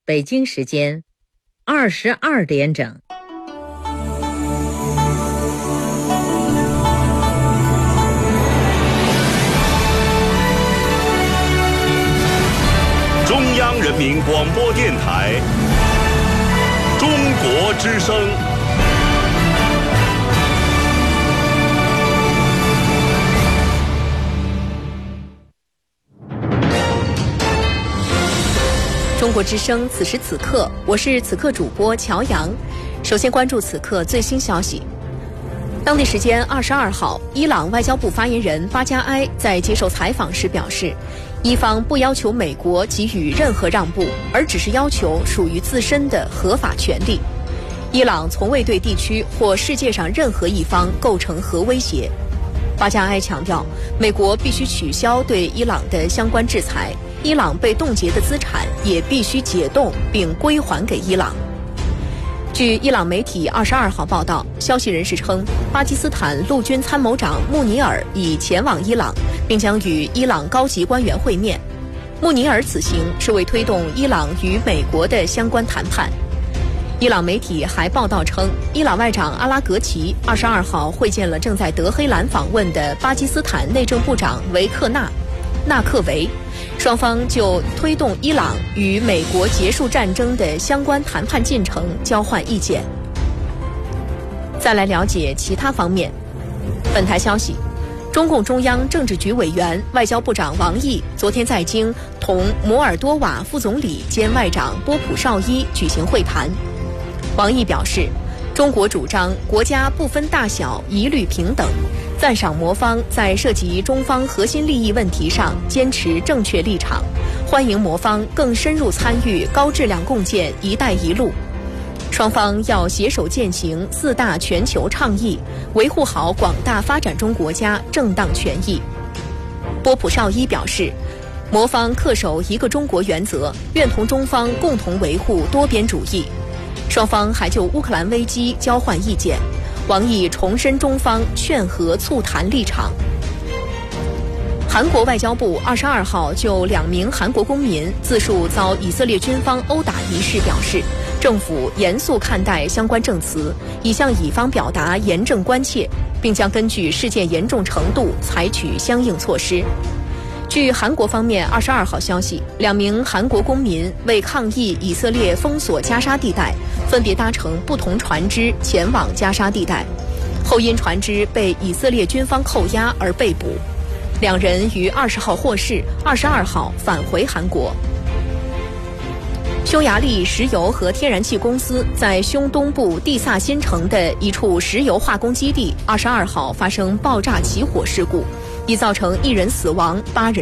北京时间22点整。 中央人民广播电台中国之声。 中国之声，此时此刻，我是此刻主播乔阳。首先关注此刻最新消息。当地时间22号，伊朗外交部发言人巴加埃在接受采访时表示，伊方不要求美国给予任何让步，而只是要求属于自身的合法权利。伊朗从未对地区或世界上任何一方构成核威胁。巴加埃强调，美国必须取消对伊朗的相关制裁，伊朗被冻结的资产也必须解冻并归还给伊朗。据伊朗媒体22号报道，消息人士称，巴基斯坦陆军参谋长穆尼尔已前往伊朗，并将与伊朗高级官员会面。穆尼尔此行是为推动伊朗与美国的相关谈判。伊朗媒体还报道称，伊朗外长阿拉格齐22号会见了正在德黑兰访问的巴基斯坦内政部长维克纳克维，双方就推动伊朗与美国结束战争的相关谈判进程交换意见。再来了解其他方面。本台消息，中共中央政治局委员、外交部长王毅昨天在京同摩尔多瓦副总理兼外长波普绍伊举行会谈。王毅表示，中国主张国家不分大小，一律平等，赞赏摩方在涉及中方核心利益问题上坚持正确立场，欢迎摩方更深入参与高质量共建“一带一路”。双方要携手践行4大全球倡议，维护好广大发展中国家正当权益。波普绍伊表示，摩方恪守一个中国原则，愿同中方共同维护多边主义。双方还就乌克兰危机交换意见，王毅重申中方劝和促谈立场。韩国外交部22号就2名韩国公民自述遭以色列军方殴打一事表示，政府严肃看待相关证词，已向以方表达严正关切，并将根据事件严重程度采取相应措施。据韩国方面22号消息，2名韩国公民为抗议以色列封锁加沙地带，分别搭乘不同船只前往加沙地带，后因船只被以色列军方扣押而被捕。2人于20号获释，22号返回韩国。匈牙利石油和天然气公司在匈东部蒂萨新城的一处石油化工基地22号发生爆炸起火事故，已造成1人死亡，8人